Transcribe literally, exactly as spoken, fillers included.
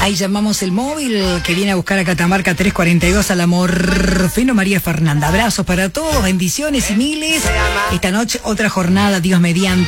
Ahí llamamos el móvil que viene a buscar a Catamarca tres cuarenta y dos a la Morfino María Fernanda. Abrazos para todos, bendiciones y miles. Esta noche otra jornada, Dios mediante.